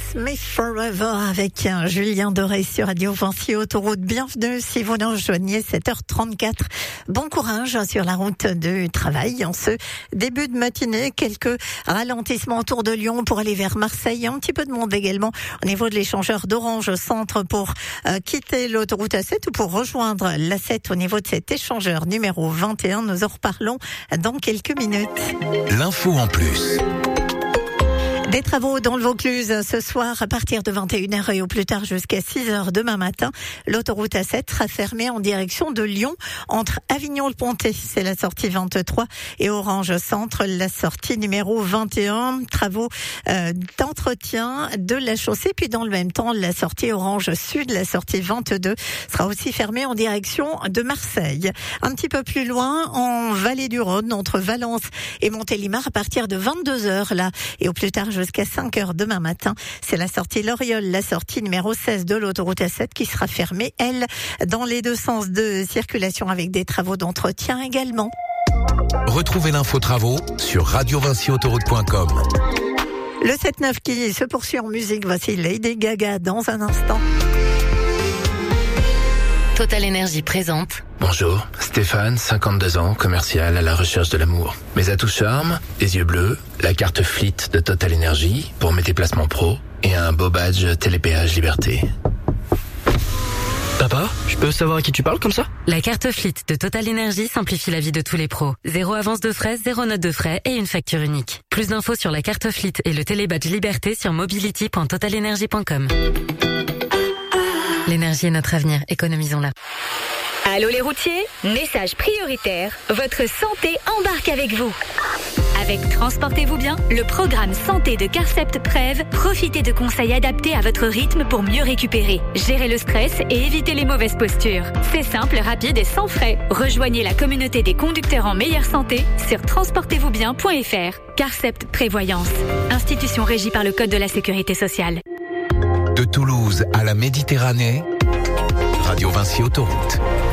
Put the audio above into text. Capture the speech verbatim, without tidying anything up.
Me Forever avec un Julien Doré sur Radio Vinci Autoroute. Bienvenue si vous nous rejoignez, sept heures trente-quatre. Bon courage sur la route du travail. En ce début de matinée, quelques ralentissements autour de Lyon pour aller vers Marseille. Un petit peu de monde également au niveau de l'échangeur d'Orange Centre pour euh, quitter l'autoroute A sept ou pour rejoindre l'A sept au niveau de cet échangeur numéro vingt et un. Nous en reparlons dans quelques minutes. L'info en plus. Des travaux dans le Vaucluse ce soir à partir de vingt et une heures et au plus tard jusqu'à six heures demain matin. L'autoroute A sept sera fermée en direction de Lyon entre Avignon-le-Pontet, c'est la sortie vingt-trois, et Orange Centre, la sortie numéro vingt et un. Travaux euh, d'entretien de la chaussée, puis dans le même temps la sortie Orange Sud, la sortie vingt-deux, sera aussi fermée en direction de Marseille. Un petit peu plus loin, en Vallée du Rhône, entre Valence et Montélimar, à partir de vingt-deux heures là, et au plus tard jusqu'à cinq heures demain matin. C'est la sortie Loriol, la sortie numéro seize de l'autoroute A sept qui sera fermée, elle, dans les deux sens de circulation avec des travaux d'entretien également. Retrouvez l'info travaux sur radio vinci autoroute point com. Le sept neuf qui se poursuit en musique, voici Lady Gaga dans un instant. Total Énergie présente. Bonjour, Stéphane, cinquante-deux ans, commercial à la recherche de l'amour. Mes atouts charme, des yeux bleus, la carte Fleet de Total Énergie pour mes déplacements pro et un beau badge Télépéage Liberté. Papa, je peux savoir à qui tu parles comme ça ? La carte Fleet de Total Énergie simplifie la vie de tous les pros. Zéro avance de frais, zéro note de frais et une facture unique. Plus d'infos sur la carte Fleet et le télébadge Liberté sur mobility point total énergie point com. L'énergie est notre avenir, économisons-la. Allô les routiers, message prioritaire, votre santé embarque avec vous. Avec Transportez-vous bien, le programme santé de Carcept Prev, profitez de conseils adaptés à votre rythme pour mieux récupérer, gérer le stress et éviter les mauvaises postures. C'est simple, rapide et sans frais. Rejoignez la communauté des conducteurs en meilleure santé sur transportez vous bien point f r. Carcept Prévoyance, institution régie par le Code de la Sécurité sociale. De Toulouse à la Méditerranée, Radio Vinci Autoroute.